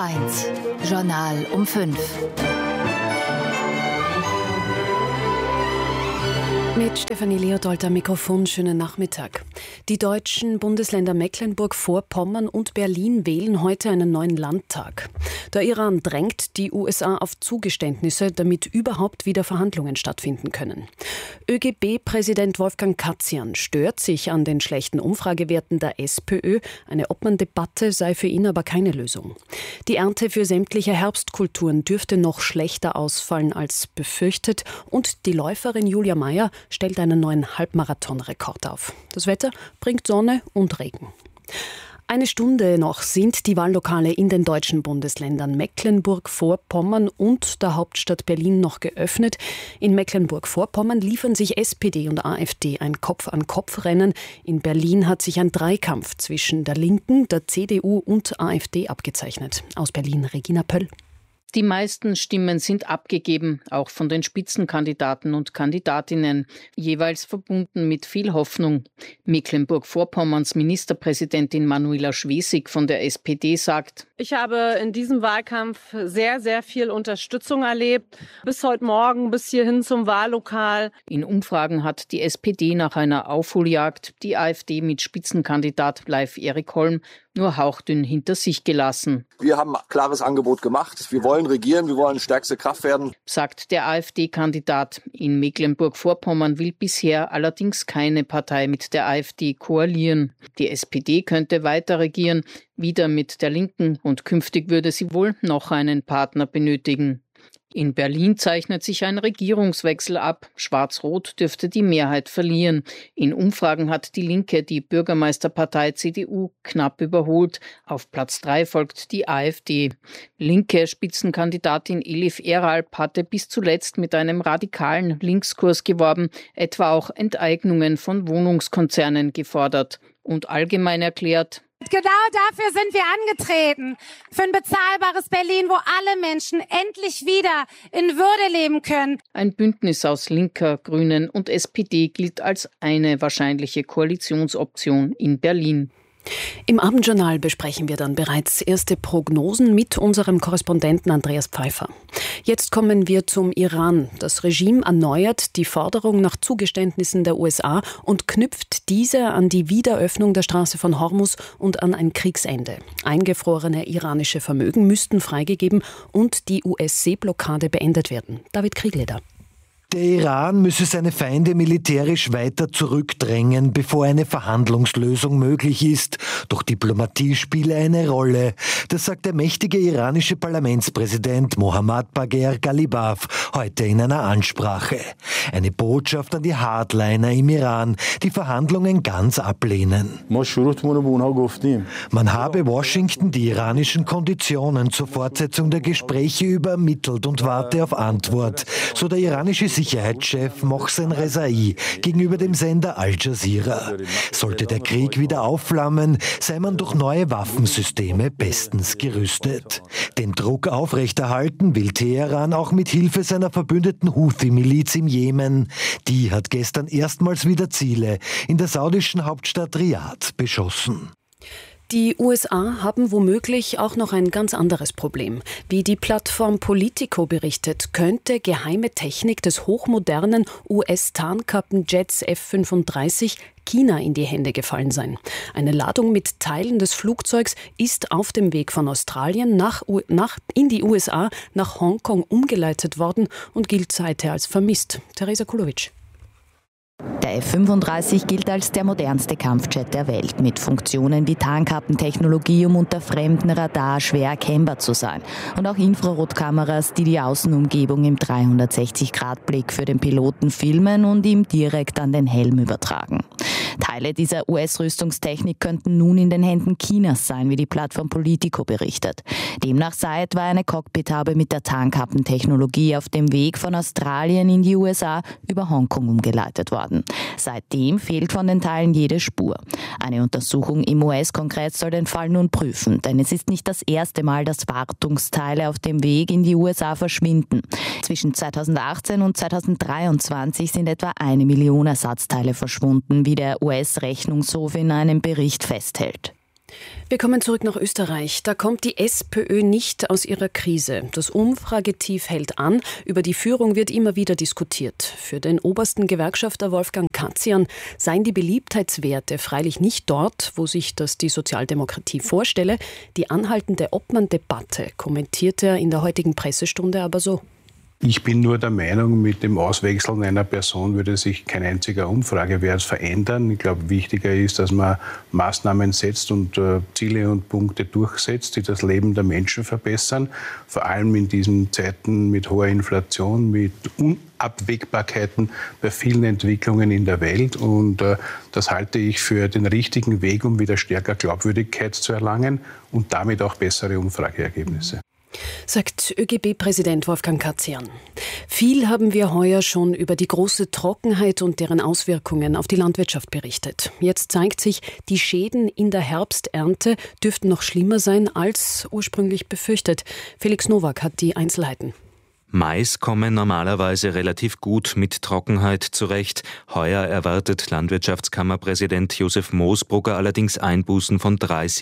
1 Journal um 5. Mit Stefanie Leodold am Mikrofon, schönen Nachmittag. Die deutschen Bundesländer Mecklenburg-Vorpommern und Berlin wählen heute einen neuen Landtag. Der Iran drängt die USA auf Zugeständnisse, damit überhaupt wieder Verhandlungen stattfinden können. ÖGB-Präsident Wolfgang Katzian stört sich an den schlechten Umfragewerten der SPÖ. Eine Obmann-Debatte sei für ihn aber keine Lösung. Die Ernte für sämtliche Herbstkulturen dürfte noch schlechter ausfallen als befürchtet. Und die Läuferin Julia Meyer stellt einen neuen Halbmarathon-Rekord auf. Das Wetter bringt Sonne und Regen. Eine Stunde noch sind die Wahllokale in den deutschen Bundesländern Mecklenburg-Vorpommern und der Hauptstadt Berlin noch geöffnet. In Mecklenburg-Vorpommern liefern sich SPD und AfD ein Kopf-an-Kopf-Rennen. In Berlin hat sich ein Dreikampf zwischen der Linken, der CDU und AfD abgezeichnet. Aus Berlin Regina Pöll. Die meisten Stimmen sind abgegeben, auch von den Spitzenkandidaten und Kandidatinnen, jeweils verbunden mit viel Hoffnung. Mecklenburg-Vorpommerns Ministerpräsidentin Manuela Schwesig von der SPD sagt: Ich habe in diesem Wahlkampf sehr, sehr viel Unterstützung erlebt, bis heute Morgen, bis hierhin zum Wahllokal. In Umfragen hat die SPD nach einer Aufholjagd die AfD mit Spitzenkandidat Leif Erik Holm nur hauchdünn hinter sich gelassen. Wir haben ein klares Angebot gemacht. Wir wollen regieren, wir wollen stärkste Kraft werden, sagt der AfD-Kandidat. In Mecklenburg-Vorpommern will bisher allerdings keine Partei mit der AfD koalieren. Die SPD könnte weiter regieren, wieder mit der Linken, und künftig würde sie wohl noch einen Partner benötigen. In Berlin zeichnet sich ein Regierungswechsel ab. Schwarz-Rot dürfte die Mehrheit verlieren. In Umfragen hat die Linke die Bürgermeisterpartei CDU knapp überholt. Auf Platz 3 folgt die AfD. Linke Spitzenkandidatin Elif Eralp hatte bis zuletzt mit einem radikalen Linkskurs geworben, etwa auch Enteignungen von Wohnungskonzernen gefordert und allgemein erklärt: Genau dafür sind wir angetreten. Für ein bezahlbares Berlin, wo alle Menschen endlich wieder in Würde leben können. Ein Bündnis aus Linker, Grünen und SPD gilt als eine wahrscheinliche Koalitionsoption in Berlin. Im Abendjournal besprechen wir dann bereits erste Prognosen mit unserem Korrespondenten Andreas Pfeiffer. Jetzt kommen wir zum Iran. Das Regime erneuert die Forderung nach Zugeständnissen der USA und knüpft diese an die Wiederöffnung der Straße von Hormuz und an ein Kriegsende. Eingefrorene iranische Vermögen müssten freigegeben und die US-Seeblockade beendet werden. David Kriegleder. Der Iran müsse seine Feinde militärisch weiter zurückdrängen, bevor eine Verhandlungslösung möglich ist. Doch Diplomatie spiele eine Rolle. Das sagt der mächtige iranische Parlamentspräsident Mohammad Bagher Ghalibaf heute in einer Ansprache. Eine Botschaft an die Hardliner im Iran, die Verhandlungen ganz ablehnen. Man habe Washington die iranischen Konditionen zur Fortsetzung der Gespräche übermittelt und warte auf Antwort, so der iranische Sicherheitschef Mohsen Rezai gegenüber dem Sender Al Jazeera. Sollte der Krieg wieder aufflammen, sei man durch neue Waffensysteme bestens gerüstet. Den Druck aufrechterhalten will Teheran auch mit Hilfe seiner verbündeten Houthi-Miliz im Jemen. Die hat gestern erstmals wieder Ziele in der saudischen Hauptstadt Riad beschossen. Die USA haben womöglich auch noch ein ganz anderes Problem. Wie die Plattform Politico berichtet, könnte geheime Technik des hochmodernen US-Tarnkappenjets F-35 China in die Hände gefallen sein. Eine Ladung mit Teilen des Flugzeugs ist auf dem Weg von Australien in die USA nach Hongkong umgeleitet worden und gilt seither als vermisst. Theresa Kulowitsch. Der F-35 gilt als der modernste Kampfjet der Welt, mit Funktionen wie Tarnkappentechnologie, um unter fremdem Radar schwer erkennbar zu sein. Und auch Infrarotkameras, die die Außenumgebung im 360-Grad-Blick für den Piloten filmen und ihm direkt an den Helm übertragen. Teile dieser US-Rüstungstechnik könnten nun in den Händen Chinas sein, wie die Plattform Politico berichtet. Demnach sei etwa eine Cockpithaube mit der Tarnkappentechnologie auf dem Weg von Australien in die USA über Hongkong umgeleitet worden. Seitdem fehlt von den Teilen jede Spur. Eine Untersuchung im US-Kongress soll den Fall nun prüfen, denn es ist nicht das erste Mal, dass Wartungsteile auf dem Weg in die USA verschwinden. Zwischen 2018 und 2023 sind etwa 1 Million Ersatzteile verschwunden, wie der US-Rechnungshof in einem Bericht festhält. Wir kommen zurück nach Österreich. Da kommt die SPÖ nicht aus ihrer Krise. Das Umfragetief hält an. Über die Führung wird immer wieder diskutiert. Für den obersten Gewerkschafter Wolfgang Katzian seien die Beliebtheitswerte freilich nicht dort, wo sich das die Sozialdemokratie vorstelle. Die anhaltende Obmann-Debatte kommentiert er in der heutigen Pressestunde aber so. Ich bin nur der Meinung, mit dem Auswechseln einer Person würde sich kein einziger Umfragewert verändern. Ich glaube, wichtiger ist, dass man Maßnahmen setzt und Ziele und Punkte durchsetzt, die das Leben der Menschen verbessern. Vor allem in diesen Zeiten mit hoher Inflation, mit Unabwägbarkeiten bei vielen Entwicklungen in der Welt. Und das halte ich für den richtigen Weg, um wieder stärker Glaubwürdigkeit zu erlangen und damit auch bessere Umfrageergebnisse. Sagt ÖGB-Präsident Wolfgang Katzian. Viel haben wir heuer schon über die große Trockenheit und deren Auswirkungen auf die Landwirtschaft berichtet. Jetzt zeigt sich, die Schäden in der Herbsternte dürften noch schlimmer sein als ursprünglich befürchtet. Felix Nowak hat die Einzelheiten. Mais kommen normalerweise relativ gut mit Trockenheit zurecht. Heuer erwartet Landwirtschaftskammerpräsident Josef Moosbrugger allerdings Einbußen von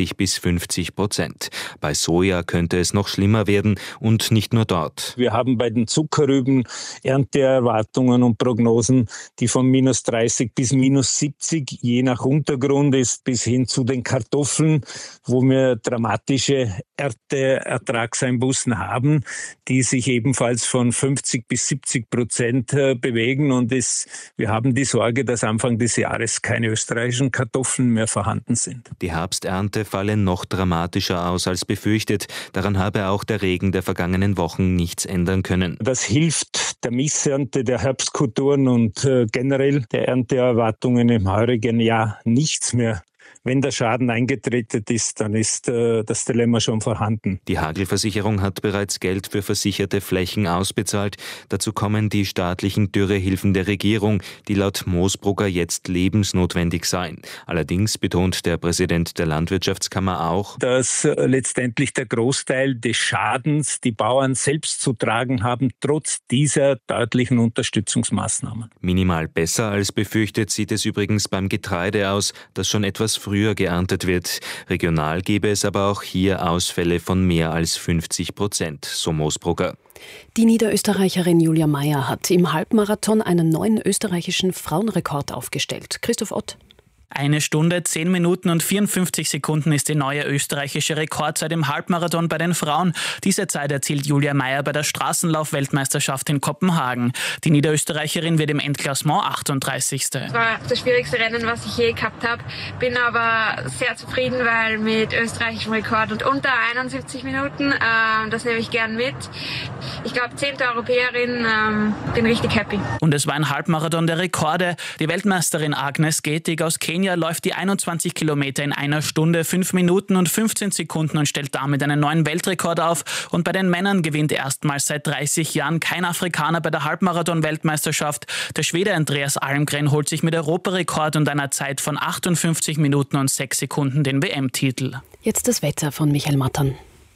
30-50%. Bei Soja könnte es noch schlimmer werden und nicht nur dort. Wir haben bei den Zuckerrüben Ernteerwartungen und Prognosen, die von -30 bis -70, je nach Untergrund ist, bis hin zu den Kartoffeln, wo wir dramatische Ernteertragseinbußen haben, die sich ebenfalls von 50-70% bewegen. Und wir haben die Sorge, dass Anfang des Jahres keine österreichischen Kartoffeln mehr vorhanden sind. Die Herbsternte falle noch dramatischer aus als befürchtet. Daran habe auch der Regen der vergangenen Wochen nichts ändern können. Das hilft der Missernte der Herbstkulturen und generell der Ernteerwartungen im heurigen Jahr nichts mehr. Wenn der Schaden eingetreten ist, dann ist das Dilemma schon vorhanden. Die Hagelversicherung hat bereits Geld für versicherte Flächen ausbezahlt. Dazu kommen die staatlichen Dürrehilfen der Regierung, die laut Moosbrugger jetzt lebensnotwendig seien. Allerdings betont der Präsident der Landwirtschaftskammer auch, dass letztendlich der Großteil des Schadens die Bauern selbst zu tragen haben, trotz dieser deutlichen Unterstützungsmaßnahmen. Minimal besser als befürchtet sieht es übrigens beim Getreide aus, das schon etwas früher geerntet wird. Regional gäbe es aber auch hier Ausfälle von mehr als 50%, so Moosbrugger. Die Niederösterreicherin Julia Meyer hat im Halbmarathon einen neuen österreichischen Frauenrekord aufgestellt. Christoph Ott. 1 Stunde, 10 Minuten und 54 Sekunden ist die neue österreichische Rekordzeit im Halbmarathon bei den Frauen. Diese Zeit erzielt Julia Meyer bei der Straßenlauf-Weltmeisterschaft in Kopenhagen. Die Niederösterreicherin wird im Endklassement 38. Das war das schwierigste Rennen, was ich je gehabt habe. Bin aber sehr zufrieden, weil mit österreichischem Rekord und unter 71 Minuten, das nehme ich gern mit. Ich glaube, 10. Europäerin, bin richtig happy. Und es war ein Halbmarathon der Rekorde. Die Weltmeisterin Agnes Getig aus Kenia läuft die 21 Kilometer in 1 Stunde, 5 Minuten und 15 Sekunden und stellt damit einen neuen Weltrekord auf. Und bei den Männern gewinnt erstmals seit 30 Jahren kein Afrikaner bei der Halbmarathon-Weltmeisterschaft. Der Schwede Andreas Almgren holt sich mit Europarekord und einer Zeit von 58 Minuten und 6 Sekunden den WM-Titel. Jetzt das Wetter von Michael Mattern.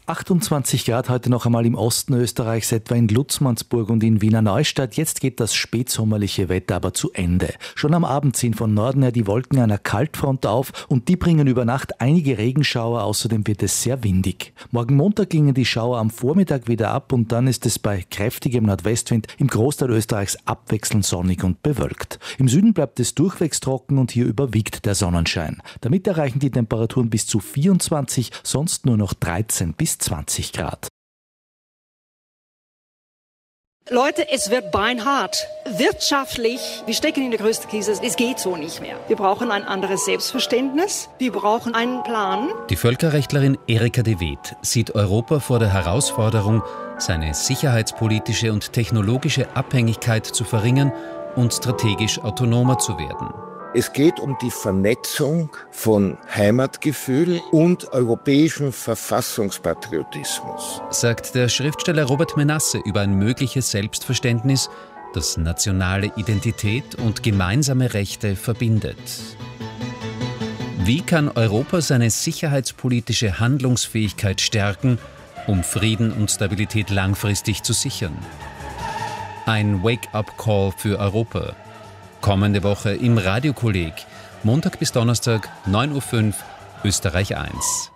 28 Grad heute noch einmal im Osten Österreichs, etwa in Lutzmannsburg und in Wiener Neustadt. Jetzt geht das spätsommerliche Wetter aber zu Ende. Schon am Abend ziehen von Norden her die Wolken einer Kaltfront auf und die bringen über Nacht einige Regenschauer. Außerdem wird es sehr windig. Morgen Montag gingen die Schauer am Vormittag wieder ab und dann ist es bei kräftigem Nordwestwind im Großteil Österreichs abwechselnd sonnig und bewölkt. Im Süden bleibt es durchwegs trocken und hier überwiegt der Sonnenschein. Damit erreichen die Temperaturen bis zu 24, sonst nur noch 13 bis 20 Grad. Leute, es wird beinhart. Wirtschaftlich, wir stecken in der größten Krise. Es geht so nicht mehr. Wir brauchen ein anderes Selbstverständnis. Wir brauchen einen Plan. Die Völkerrechtlerin Erika de Weet sieht Europa vor der Herausforderung, seine sicherheitspolitische und technologische Abhängigkeit zu verringern und strategisch autonomer zu werden. Es geht um die Vernetzung von Heimatgefühl und europäischem Verfassungspatriotismus, sagt der Schriftsteller Robert Menasse über ein mögliches Selbstverständnis, das nationale Identität und gemeinsame Rechte verbindet. Wie kann Europa seine sicherheitspolitische Handlungsfähigkeit stärken, um Frieden und Stabilität langfristig zu sichern? Ein Wake-up-Call für Europa. Kommende Woche im Radiokolleg, Montag bis Donnerstag, 9.05 Uhr Österreich 1.